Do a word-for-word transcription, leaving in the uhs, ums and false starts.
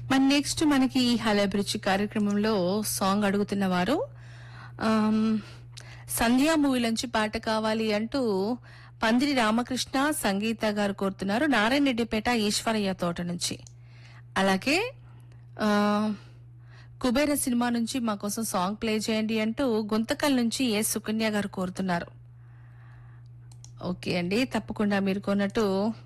మరి నెక్స్ట్ మనకి ఈ హలబ్రిచి కార్యక్రమంలో సాంగ్ అడుగుతున్న వారు ఆమ్, సంధ్యా మూవీ నుంచి పాట కావాలి అంటూ పందిరి రామకృష్ణ సంగీత గారు కోరుతున్నారు నారాయణ రెడ్డిపేట ఈశ్వరయ్య తోట నుంచి. అలాగే ఆ కుబేర సినిమా నుంచి మా కోసం సాంగ్ ప్లే చేయండి అంటూ గుంతకల్ నుంచి ఏ సుకన్య గారు కోరుతున్నారు. ఓకే అండి, తప్పకుండా మీరు కొన్నట్టు